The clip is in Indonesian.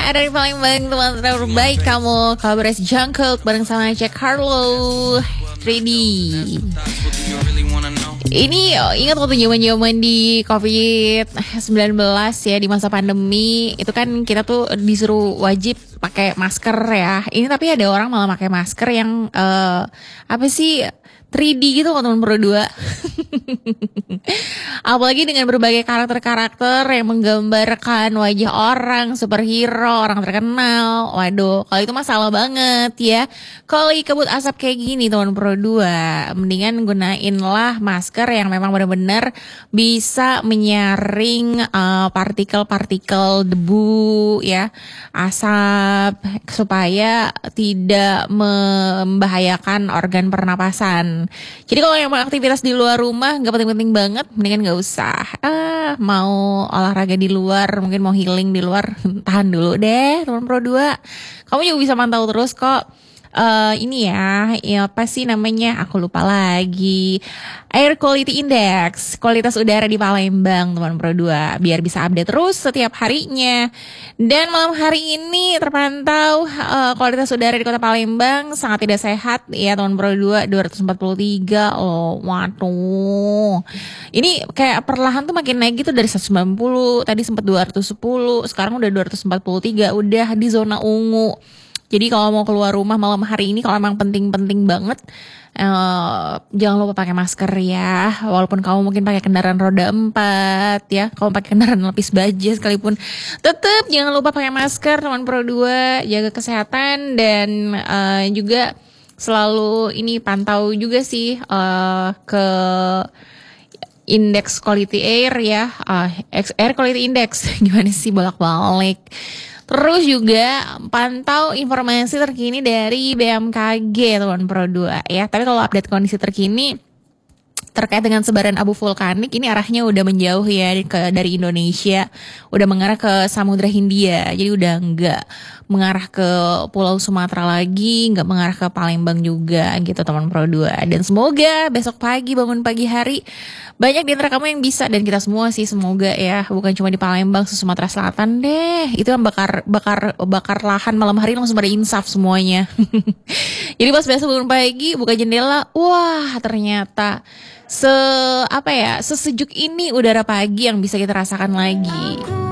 dari Palembang, teman terbaik kamu. Kolaborasi Jungkook bareng sama Jack Harlow 3D. Ini ingat waktu zaman-zaman di COVID-19 ya, di masa pandemi itu kan kita tuh disuruh wajib pakai masker ya. Ini tapi ada orang malah pakai masker yang apa sih 3D gitu teman berdua. Apalagi dengan berbagai karakter-karakter yang menggambarkan wajah orang, superhero, orang terkenal. Waduh, kalau itu masalah banget ya. Kalau lagi kabut asap kayak gini teman berdua, mendingan gunainlah masker yang memang benar-benar bisa menyaring partikel-partikel debu ya, asap, supaya tidak membahayakan organ pernapasan. Jadi kalau yang mau aktivitas di luar rumah nggak penting-penting banget, mendingan nggak usah. Mau olahraga di luar, mungkin mau healing di luar, tahan dulu deh teman Pro 2. Kamu juga bisa mantau terus kok. Ini ya apa sih namanya? Aku lupa lagi. Air Quality Index, kualitas udara di Palembang, teman Pro 2, biar bisa update terus setiap harinya. Dan malam hari ini terpantau kualitas udara di Kota Palembang sangat tidak sehat ya, teman Pro 2, 243. Oh, waduh. Ini kayak perlahan tuh makin naik gitu, dari 190, tadi sempat 210, sekarang udah 243, udah di zona ungu. Jadi kalau mau keluar rumah malam hari ini, kalau emang penting-penting banget, jangan lupa pakai masker ya. Walaupun kamu mungkin pakai kendaraan roda 4 ya, kamu pakai kendaraan lapis baja sekalipun, tetap jangan lupa pakai masker teman Pro 2. Jaga kesehatan dan juga selalu ini pantau juga sih ke indeks quality air ya, air quality index gimana sih bolak-balik. Terus juga pantau informasi terkini dari BMKG teman Pro 2 ya. Tapi kalau update kondisi terkini terkait dengan sebaran abu vulkanik, ini arahnya udah menjauh ya dari Indonesia, udah mengarah ke Samudra Hindia. Jadi udah enggak mengarah ke Pulau Sumatera lagi, enggak mengarah ke Palembang juga gitu teman Pro 2. Dan semoga besok pagi bangun pagi hari banyak di antara kamu yang bisa, dan kita semua sih semoga ya, bukan cuma di Palembang, Sumatera Selatan deh. Itu yang bakar lahan malam hari langsung pada insaf semuanya. Jadi pas besok bangun pagi buka jendela, wah ternyata sesejuk ini udara pagi yang bisa kita rasakan lagi.